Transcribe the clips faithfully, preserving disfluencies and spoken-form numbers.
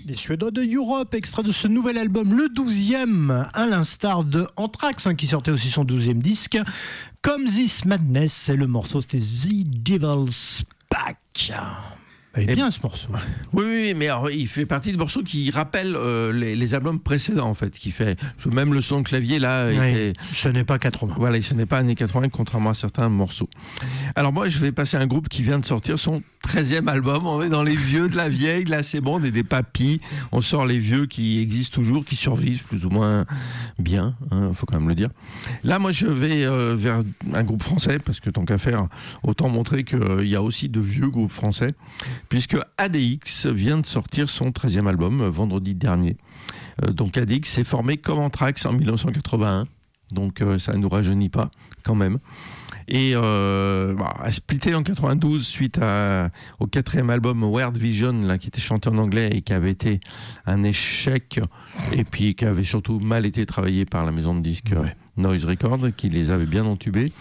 Les Suédois de Europe, extrait de ce nouvel album, le douzième, à l'instar de Anthrax, hein, qui sortait aussi son douzième disque. Comme This Madness, et le morceau c'était The Devil's Back. Il est bien ce morceau. Oui, oui, mais alors, il fait partie des morceaux qui rappellent euh, les, les albums précédents, en fait. Qui fait, même le son de clavier, là, oui, était, ce n'est pas quatre-vingts. Voilà, ce n'est pas années quatre-vingts, contrairement à certains morceaux. Alors moi, je vais passer à un groupe qui vient de sortir son treizième album. On est dans les vieux de la vieille, là, c'est bon, on est des papis. On sort les vieux qui existent toujours, qui survivent plus ou moins bien, il hein, faut quand même le dire. Là, moi, je vais euh, vers un groupe français, parce que tant qu'à faire, autant montrer qu'il euh, y a aussi de vieux groupes français, puisque A D X vient de sortir son treizième album euh, vendredi dernier. Euh, donc A D X s'est formé comme Anthrax en dix-neuf cent quatre-vingt-un, donc euh, ça ne nous rajeunit pas quand même. Et euh, bah, a splitté en quatre-vingt-douze suite à, au quatrième album Weird Vision, là, qui était chanté en anglais et qui avait été un échec, et puis qui avait surtout mal été travaillé par la maison de disques ouais. Noise Records, qui les avait bien entubés.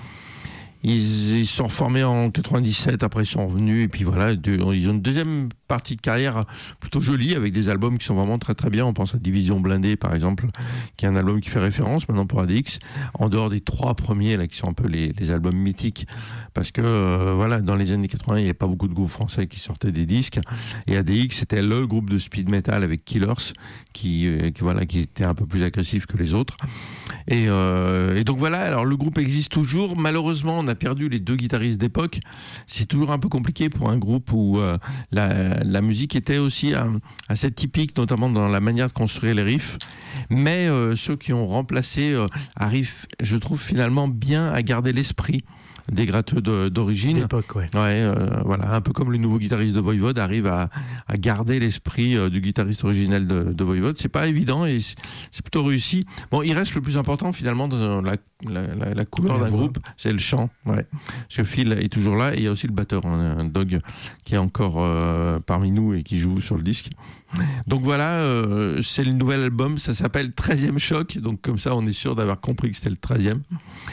Ils, ils sont reformés en quatre-vingt-dix-sept, après ils sont revenus, et puis voilà, de, ils ont une deuxième partie de carrière plutôt jolie, avec des albums qui sont vraiment très très bien. On pense à Division Blindée par exemple, qui est un album qui fait référence maintenant pour A D X, en dehors des trois premiers là, qui sont un peu les, les albums mythiques, parce que euh, voilà, dans les années quatre-vingts, il n'y avait pas beaucoup de groupes français qui sortaient des disques, et A D X c'était le groupe de speed metal avec Killers, qui, euh, qui, voilà, qui était un peu plus agressif que les autres. Et, euh, et donc voilà, alors le groupe existe toujours. Malheureusement, on a perdu les deux guitaristes d'époque. C'est toujours un peu compliqué pour un groupe où euh, la, la musique était aussi euh, assez typique, notamment dans la manière de construire les riffs. Mais euh, ceux qui ont remplacé euh, arrivent, je trouve, finalement bien à garder l'esprit des gratteux de, d'origine. D'époque, ouais. Ouais, euh, voilà, un peu comme le nouveau guitariste de Voivode arrive à, à garder l'esprit euh, du guitariste originel de, de Voivode. C'est pas évident et c'est, c'est plutôt réussi. Bon, il reste le plus important finalement dans la, la, la, la couleur d'un groupe, c'est le chant. Ouais. Parce que Phil est toujours là et il y a aussi le batteur, hein, un Dog qui est encore euh, parmi nous et qui joue sur le disque. Donc voilà, euh, c'est le nouvel album, ça s'appelle treizième Choc, donc comme ça on est sûr d'avoir compris que c'était le treizième.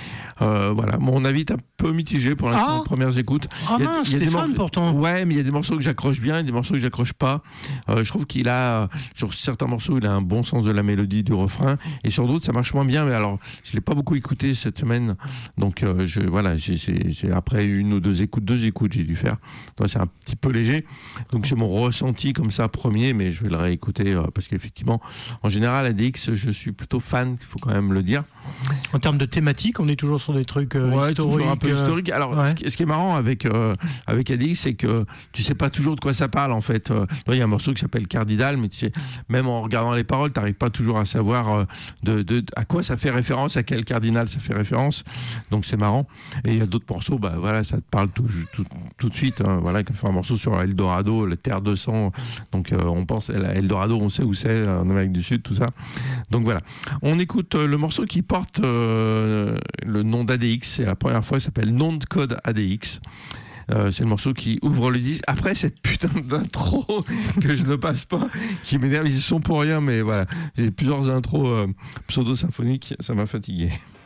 Euh, voilà, mon avis est un peu mitigé pour l'instant, ah les premières écoutes. Ah il y a, mince, il y a des Stéphane morceaux, pourtant. Ouais, mais il y a des morceaux que j'accroche bien et des morceaux que j'accroche pas. Euh, je trouve qu'il a, sur certains morceaux, il a un bon sens de la mélodie, du refrain, et sur d'autres, ça marche moins bien. Mais alors, je l'ai pas beaucoup écouté cette semaine, donc euh, je, voilà, c'est, c'est, c'est après une ou deux écoutes, deux écoutes, j'ai dû faire. Donc c'est un petit peu léger. Donc c'est mon ressenti comme ça premier, mais je vais le réécouter euh, parce qu'effectivement, en général, A D X, je suis plutôt fan, il faut quand même le dire. En termes de thématique, on est toujours sur des trucs euh, ouais, historiques. Toujours un peu historique. Alors, ouais. ce, qui, ce qui est marrant avec euh, avec A D X, c'est que tu sais pas toujours de quoi ça parle en fait. Euh, il y a un morceau qui s'appelle Cardinal, mais tu sais, même en regardant les paroles, t'arrives pas toujours à savoir euh, de, de à quoi ça fait référence, à quel cardinal ça fait référence. Donc c'est marrant. Et il y a d'autres morceaux, bah voilà, ça te parle tout tout, tout de suite. Hein, voilà, comme fait un morceau sur Eldorado, la terre de sang. Donc euh, on pense à Eldorado, on sait où c'est, en Amérique du Sud, tout ça. Donc voilà, on écoute euh, le morceau qui porte euh, le nom d'A D X. C'est la première fois, il s'appelle Nom de code A D X. Euh, c'est le morceau qui ouvre le disque. Après cette putain d'intro que je ne passe pas, qui m'énerve, ils y sont pour rien, mais voilà, j'ai plusieurs intros euh, pseudo-symphoniques, ça m'a fatigué.